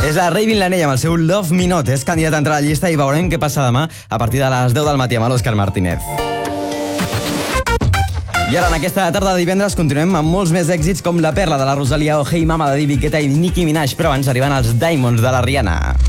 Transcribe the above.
És la Raven Lanell amb el seu Love Me Not. És candidat a entrar a la llista i veurem què passa demà a partir de les 10 del matí amb l'Òscar Martínez. I ara, en aquesta tarda de divendres, continuem amb molts més èxits com La Perla de la Rosalia o Hey Mama de David Guetta i Nicki Minaj, però abans arriben els Diamonds de la Rihanna.